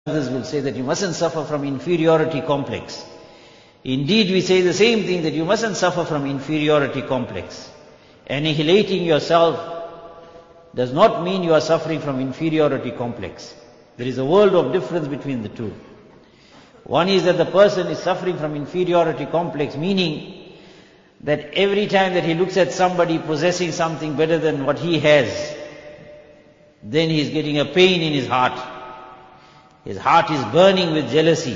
Others will say that you mustn't suffer from inferiority complex. Indeed, we say the same thing, that you mustn't suffer from inferiority complex. Annihilating yourself does not mean you are suffering from inferiority complex. There is a world of difference between the two. One is that the person is suffering from inferiority complex, meaning that every time that he looks at somebody possessing something better than what he has, then he is getting a pain in his heart. His heart is burning with jealousy.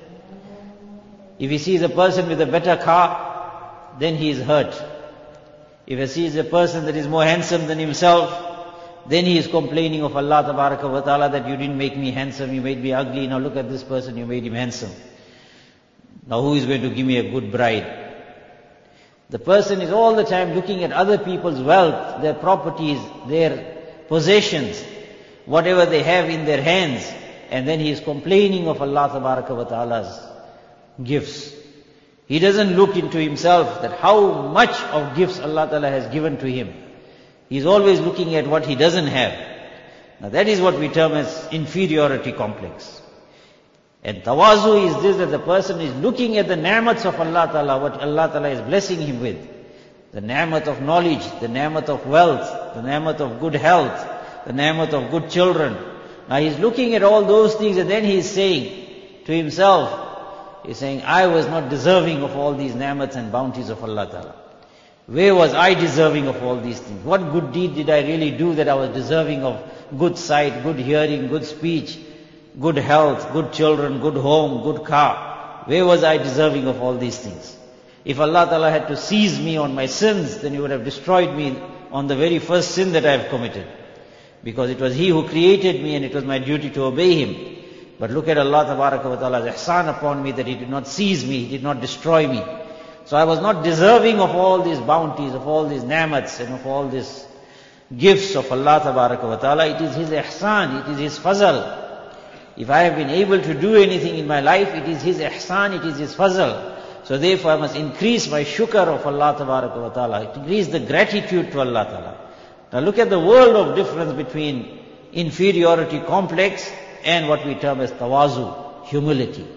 If he sees a person with a better car, then he is hurt. If he sees a person that is more handsome than himself, then he is complaining of Allah Tabaraka wa Ta'ala that you didn't make me handsome, you made me ugly, now look at this person, you made him handsome. Now who is going to give me a good bride? The person is all the time looking at other people's wealth, their properties, their possessions, whatever they have in their hands, and then he is complaining of Allah Tabaraka wa Ta'ala's gifts. He doesn't look into himself that how much of gifts Allah Ta'ala has given to him. He is always looking at what he doesn't have. Now that is what we term as inferiority complex. And tawazu is this, that the person is looking at the ni'mats of Allah Ta'ala, what Allah Ta'ala is blessing him with. The ni'mat of knowledge, the ni'mat of wealth, the ni'mat of good health, the ni'mat of good children. Now he's looking at all those things, and then he's saying to himself, he's saying, I was not deserving of all these ni'mats and bounties of Allah Ta'ala. Where was I deserving of all these things? What good deed did I really do that I was deserving of good sight, good hearing, good speech, good health, good children, good home, good car? Where was I deserving of all these things? If Allah Ta'ala had to seize me on my sins, then He would have destroyed me on the very first sin that I have committed. Because it was He who created me and it was my duty to obey Him. But look at Allah Tabaraka wa Ta'ala's ihsan upon me, that He did not seize me, He did not destroy me. So I was not deserving of all these bounties, of all these ni'mats and of all these gifts of Allah Tabaraka wa Ta'ala. It is His ihsan, it is His fazal. If I have been able to do anything in my life, it is His ihsan, it is His fazal. So therefore I must increase my shukr of Allah Tabaraka wa Ta'ala, increase the gratitude to Allah Ta'ala. Now look at the world of difference between inferiority complex and what we term as tawazu, humility.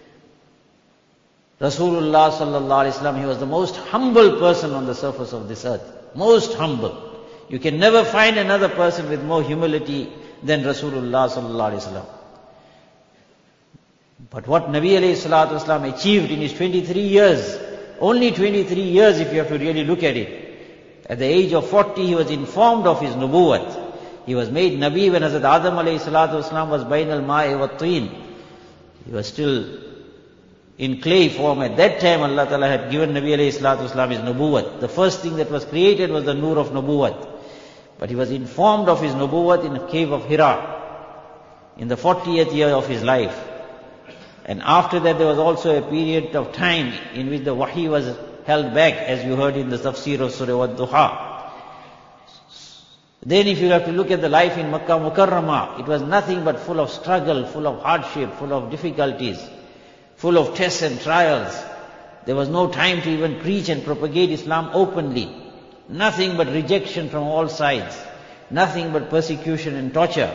Rasulullah sallallahu alaihi wasallam, he was the most humble person on the surface of this earth. Most humble. You can never find another person with more humility than Rasulullah sallallahu alaihi wasallam. But what Nabi alayhi salatu wasallam achieved in his 23 years, only 23 years if you have to really look at it. At the age of 40, he was informed of his nubuwwat. He was made Nabi when Hazrat Adam alayhi salatu wasalam was bain al-ma'i wa teen. He was still in clay form. At that time, Allah Ta'ala had given Nabi alayhi salatu wasalam his nubuwwat. The first thing that was created was the nur of nubuwwat. But he was informed of his nubuwwat in the cave of Hira, in the 40th year of his life. And after that, there was also a period of time in which the wahi was held back, as you heard in the tafsir of Surah Wad-Duha. Then if you have to look at the life in Makkah Mukarramah, it was nothing but full of struggle, full of hardship, full of difficulties, full of tests and trials. There was no time to even preach and propagate Islam openly. Nothing but rejection from all sides. Nothing but persecution and torture.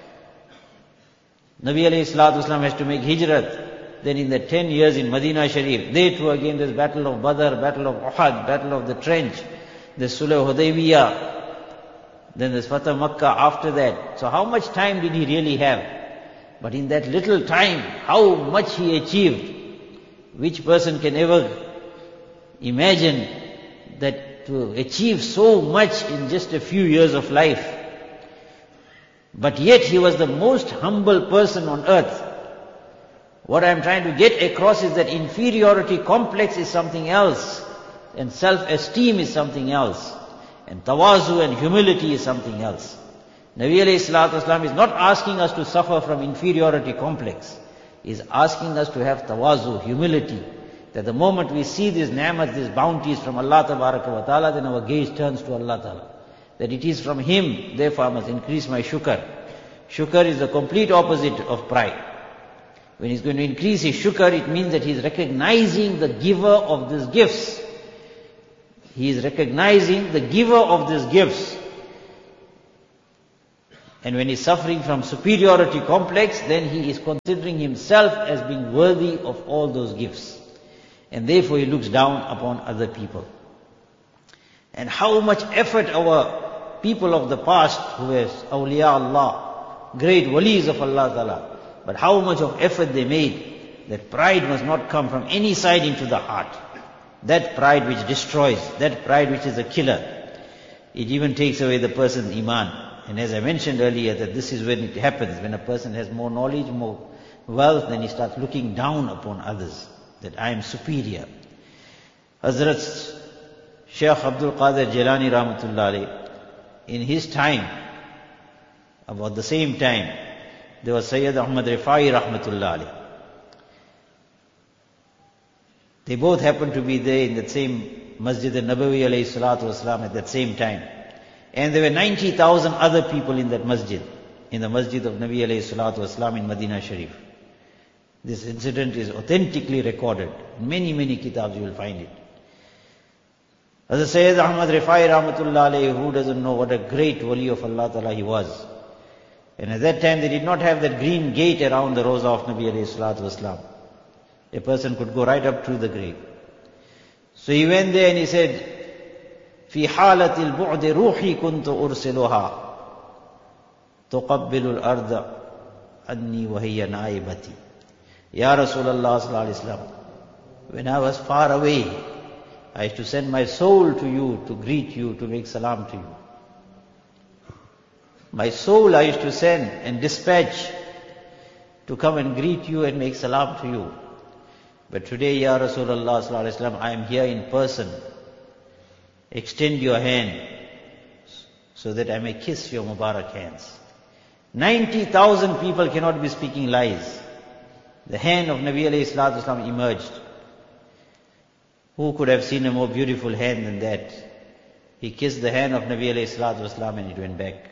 Nabi alayhi salatu wasalam has to make hijrat. Then in the 10 years in Medina Sharif, there too again there's battle of Badr, battle of Uhud, battle of the Trench, there's Sulh Hudaybiyah, then there's Fatah Makkah after that. So how much time did he really have? But in that little time, how much he achieved. Which person can ever imagine that to achieve so much in just a few years of life? But yet he was the most humble person on earth. What I'm trying to get across is that inferiority complex is something else, and self-esteem is something else, and tawazu and humility is something else. Nabi alayhi salatu wasalam is not asking us to suffer from inferiority complex. He is asking us to have tawazu, humility, that the moment we see these ni'mats, these bounties from Allah Tabaraka wa Ta'ala, then our gaze turns to Allah Ta'ala. That it is from Him, therefore I must increase my shukr. Shukr is the complete opposite of pride. When he's going to increase his shukr, it means that he's recognizing the giver of these gifts. He is recognizing the giver of these gifts. And when he's suffering from superiority complex, then he is considering himself as being worthy of all those gifts. And therefore he looks down upon other people. And how much effort our people of the past, who were awliya Allah, great walis of Allah Ta'ala, but how much of effort they made, that pride must not come from any side into the heart. That pride which destroys, that pride which is a killer. It even takes away the person's iman. And as I mentioned earlier, that this is when it happens, when a person has more knowledge, more wealth, then he starts looking down upon others, that I am superior. Hazrat Shaykh Abdul Qadir Jilani Rahmatullah Alayh, in his time, about the same time, there was Sayyid Ahmad Rifai Rahmatullah Alayh. They both happened to be there in that same Masjid al-Nabawi alayhi salatu wasalam at that same time. And there were 90,000 other people in that masjid, in the Masjid of Nabi alayhi salatu wasalam in Medina Sharif. This incident is authentically recorded. In many, many kitabs you will find it. As Sayyid Ahmad Rifai Rahmatullah Alayhi, who doesn't know what a great wali of Allah Ta'ala he was. And at that time they did not have that green gate around the Roza of Nabi alayhi salatu wasalam. A person could go right up to the grave. So he went there and he said, في حالة البعد روحي كنت أرسلها تقبل الأرض عني وهي نائبتي. Ya Rasulullah sallallahu alaihi wasallam, when I was far away, I used to send my soul to you, to greet you, to make salam to you. My soul I used to send and dispatch to come and greet you and make salam to you. But today, Ya Rasulullah sallallahu alaihi wasallam, I am here in person. Extend your hand so that I may kiss your Mubarak hands. 90,000 people cannot be speaking lies. The hand of Nabi alayhi salatu wasalam emerged. Who could have seen a more beautiful hand than that? He kissed the hand of Nabi alayhi salatu wasalam and it went back.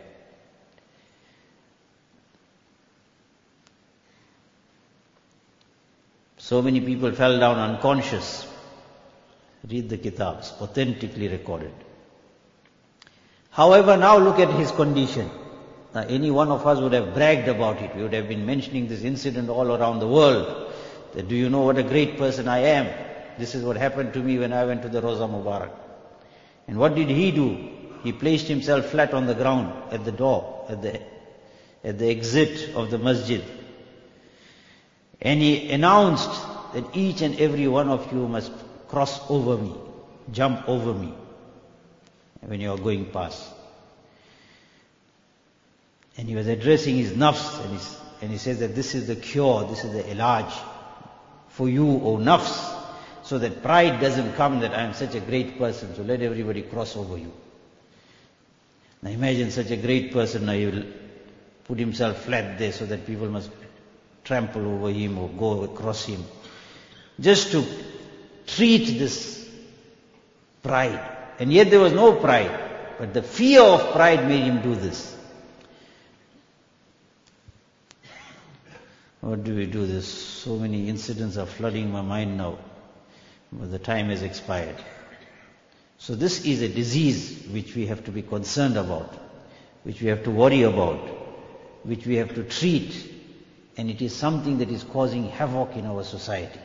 So many people fell down unconscious. Read the kitabs, authentically recorded. However, now look at his condition. Now, any one of us would have bragged about it. We would have been mentioning this incident all around the world. That, do you know what a great person I am? This is what happened to me when I went to the Roza Mubarak. And what did he do? He placed himself flat on the ground at the door, at the exit of the masjid. And he announced that each and every one of you must cross over me, jump over me when you are going past. And he was addressing his nafs and he says that this is the cure, this is the ilaj for you, O nafs, so that pride doesn't come that I am such a great person, so let everybody cross over you. Now imagine such a great person, now he will put himself flat there so that people must trample over him or go across him. Just to treat this pride. And yet there was no pride, but the fear of pride made him do this. What do we do? There's so many incidents are flooding my mind now, but the time has expired. So this is a disease which we have to be concerned about, which we have to worry about, which we have to treat, and it is something that is causing havoc in our society.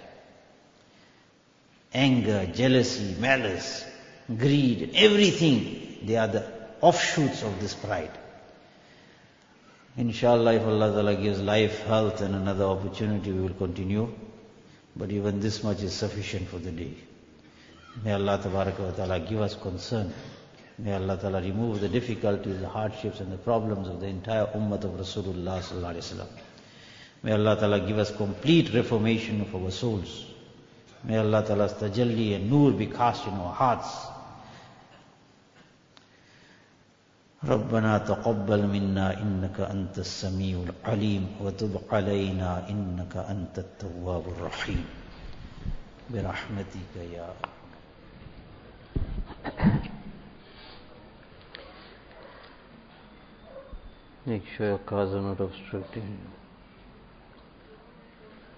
Anger, jealousy, malice, greed, and everything, they are the offshoots of this pride. Inshallah, if Allah Ta'ala gives life, health and another opportunity, we will continue. But even this much is sufficient for the day. May Allah Ta'ala give us concern. May Allah Ta'ala remove the difficulties, the hardships and the problems of the entire ummah of Rasulullah Sallallahu Alaihi Wasallam. May Allah Ta'ala give us complete reformation of our souls. May Allah Ta'ala's tajalli and nur be cast in our hearts. ربنا تقبل منا إنك أنت السميع العليم وتب علينا إنك أنت التواب الرحيم برحمتك يا Make sure your cars are not obstructing.